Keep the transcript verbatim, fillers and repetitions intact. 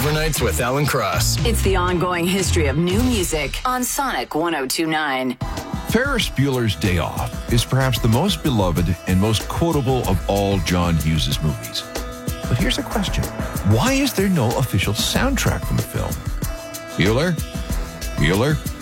Overnights with Alan Cross. It's the ongoing history of new music on Sonic one oh two point nine. Ferris Bueller's Day Off is perhaps the most beloved and most quotable of all John Hughes' movies. But here's a question. Why is there no official soundtrack from the film? Bueller? Bueller?